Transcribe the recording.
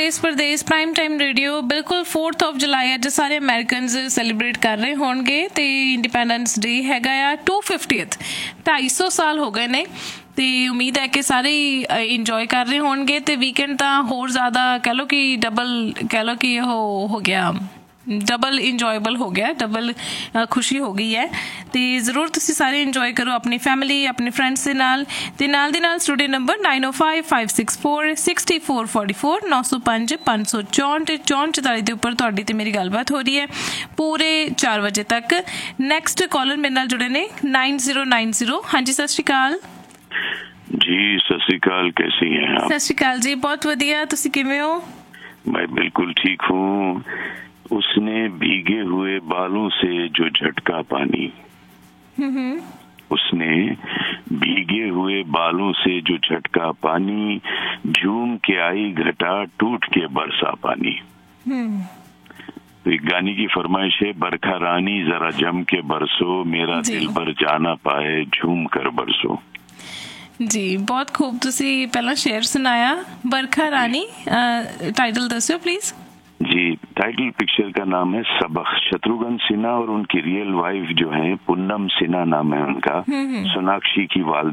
देश परदेश prime time radio. बिल्कुल 4th of July ਅੱਜ ਸਾਰੇ ਅਮਰੀਕਨਸ ਸੈਲੀਬ੍ਰੇਟ ਕਰ ਰਹੇ ਹੋਣਗੇ ਤੇ ਇੰਡੀਪੈਂਡੈਂਸ ਡੇ ਹੈਗਾ ਆ 250th 250 ਸਾਲ ਹੋ ਗਏ ਨੇ ਤੇ ਉਮੀਦ ਹੈ ਕਿ ਸਾਰੇ ਇੰਜੋਏ ਕਰ ਰਹੇ ਹੋਣਗੇ ਤੇ ਵੀਕਐਂਡ ਤਾਂ ਹੋਰ ਜ਼ਿਆਦਾ ਕਹਿ ਲਓ ਕਿ ਡਬਲ ਕਹਿ ਲਓ ਕਿ ਉਹ ਹੋ ਗਿਆ ਡਬਲ ਇੰਜੋਏਬਲ ਹੋ ਗਿਆ ਡਬਲ ਖੁਸ਼ੀ ਹੋ ਗਈ ਹੈ ਤੇ ਜ਼ਰੂਰ ਤੁਸੀਂ ਸਾਰੇ ਇੰਜੋਏ ਕਰੋ ਆਪਣੀ ਫੈਮਿਲੀ ਆਪਣੇ ਫਰੈਂਡਸ ਦੇ ਨਾਲ ਤੇ ਨਾਲ ਦੀ ਨਾਲ ਸਟੂਡੀਓ ਨੰਬਰ 9055646444 905564 ਦੇ ਉੱਪਰ ਤੁਹਾਡੀ ਤੇ ਮੇਰੀ ਗੱਲਬਾਤ ਹੋ ਰਹੀ ਹੈ ਪੂਰੇ 4 ਵਜੇ ਤੱਕ। ਨੈਕਸਟ ਕਾਲਰ ਮੇਰੇ ਨਾਲ ਜੁੜੇ ਨੇ 9090। ਹਾਂਜੀ ਸਤਿ ਸ਼੍ਰੀ ਅਕਾਲ जी। सत श्री अकाल, कैसी हैं आप? सत श्री अकाल जी, बहुत वधिया, तुसी किवें हो? मैं बिल्कुल ठीक हूँ। उसने भीगे हुए बालों से जो झटका पानी, उसने भीगे हुए बालों से जो झटका पानी, झूम के आई घटा टूट के बरसा पानी। तो एक गाने की फरमाइश है, बरखा रानी जरा जम के बरसो, मेरा दिल पर जाना पाए झूम कर बरसो। जी बहुत खूब। तुसी पहला शेर सुनाया बरखा रानी, टाइटल दसो प्लीज। जी, टाइटल पिक्चर का नाम है सबक। शत्रुघ्न सिन्हा और उनकी रियल वाइफ जो है पूनम सिन्हा नाम है उनका, सोनाक्षी की वाल